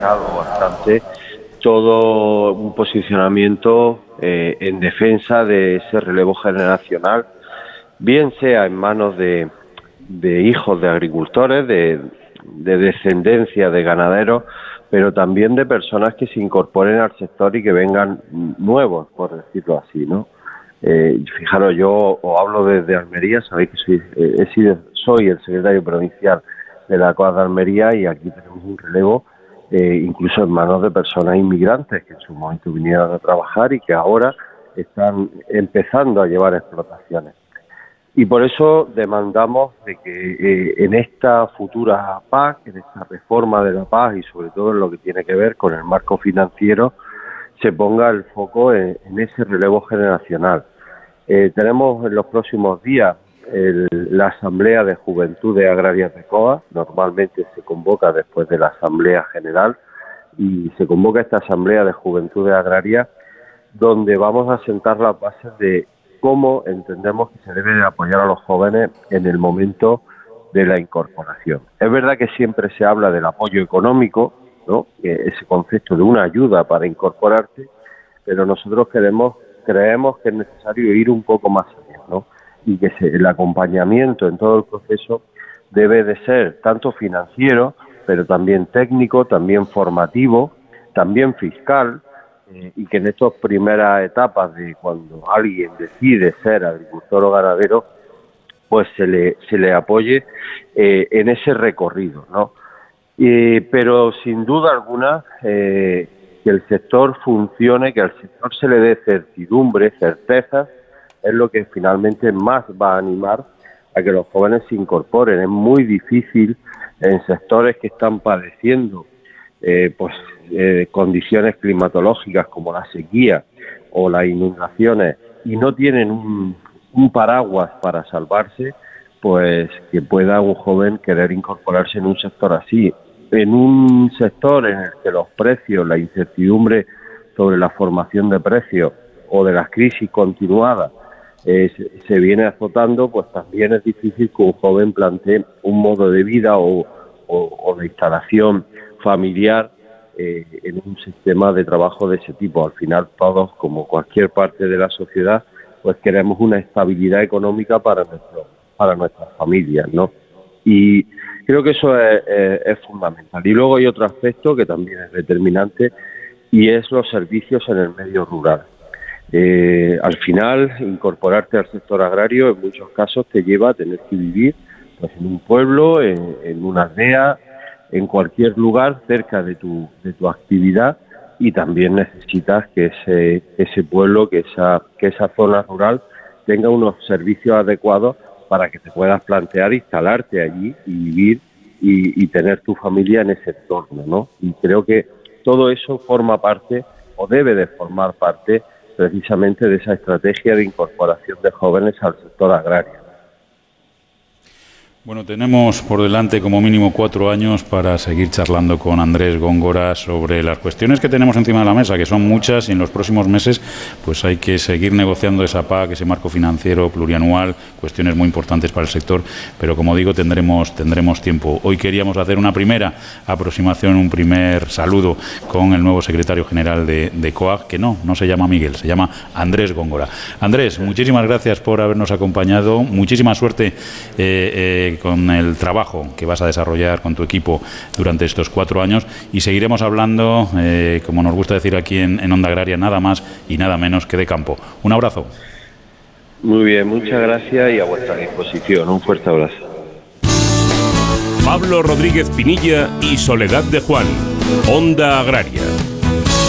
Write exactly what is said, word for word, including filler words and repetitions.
bastante todo un posicionamiento eh, en defensa de ese relevo generacional, bien sea en manos de, de hijos de agricultores, de, de descendencia de ganaderos, pero también de personas que se incorporen al sector y que vengan nuevos, por decirlo así, ¿no? Eh, fijaros, yo os hablo desde Almería, sabéis que soy, eh, he sido, soy el secretario provincial de la COAG de Almería y aquí tenemos un relevo eh, incluso en manos de personas inmigrantes que en su momento vinieron a trabajar y que ahora están empezando a llevar explotaciones. Y por eso demandamos de que eh, en esta futura P A C, en esta reforma de la P A C y sobre todo en lo que tiene que ver con el marco financiero, se ponga el foco en, en ese relevo generacional. Eh, tenemos en los próximos días el, la Asamblea de Juventudes Agrarias de COAG, normalmente se convoca después de la Asamblea General y se convoca esta Asamblea de Juventudes Agrarias donde vamos a sentar las bases de cómo entendemos que se debe de apoyar a los jóvenes en el momento de la incorporación. Es verdad que siempre se habla del apoyo económico, ¿no? Ese concepto de una ayuda para incorporarte, pero nosotros queremos, creemos que es necesario ir un poco más allá, ¿no? Y que se, el acompañamiento en todo el proceso debe de ser tanto financiero, pero también técnico, también formativo, también fiscal, eh, y que en estas primeras etapas de cuando alguien decide ser agricultor o ganadero, pues se le, se le apoye eh, en ese recorrido, ¿no? Eh, pero sin duda alguna eh, que el sector funcione, que al sector se le dé certidumbre, certezas, es lo que finalmente más va a animar a que los jóvenes se incorporen. Es muy difícil en sectores que están padeciendo eh, pues eh, condiciones climatológicas como la sequía o las inundaciones y no tienen un, un paraguas para salvarse, pues que pueda un joven querer incorporarse en un sector así. En un sector en el que los precios, la incertidumbre sobre la formación de precios o de las crisis continuadas eh, se, se viene azotando, pues también es difícil que un joven plantee un modo de vida o, o, o de instalación familiar eh, en un sistema de trabajo de ese tipo. Al final todos, como cualquier parte de la sociedad, pues queremos una estabilidad económica para nuestro, para nuestras familias, ¿no? Y creo que eso es, es, es fundamental. Y luego hay otro aspecto que también es determinante y es los servicios en el medio rural. Eh, al final, incorporarte al sector agrario en muchos casos te lleva a tener que vivir pues, en un pueblo, en, en una aldea, en cualquier lugar cerca de tu, de tu actividad y también necesitas que ese, ese pueblo, que esa, que esa zona rural tenga unos servicios adecuados para que te puedas plantear instalarte allí y vivir y, y tener tu familia en ese entorno, ¿no? Y creo que todo eso forma parte o debe de formar parte precisamente de esa estrategia de incorporación de jóvenes al sector agrario. Bueno, tenemos por delante como mínimo cuatro años para seguir charlando con Andrés Góngora sobre las cuestiones que tenemos encima de la mesa, que son muchas, y en los próximos meses pues hay que seguir negociando esa P A C, ese marco financiero plurianual, cuestiones muy importantes para el sector, pero como digo, tendremos, tendremos tiempo. Hoy queríamos hacer una primera aproximación, un primer saludo con el nuevo secretario general de, de COAG, que no, no se llama Miguel, se llama Andrés Góngora. Andrés, muchísimas gracias por habernos acompañado, muchísima suerte eh, eh, con el trabajo que vas a desarrollar con tu equipo durante estos cuatro años y seguiremos hablando, eh, como nos gusta decir aquí en, en Onda Agraria, nada más y nada menos que de campo. Un abrazo. Muy bien, muchas gracias y a vuestra disposición. Un fuerte abrazo. Pablo Rodríguez Pinilla y Soledad de Juan, Onda Agraria.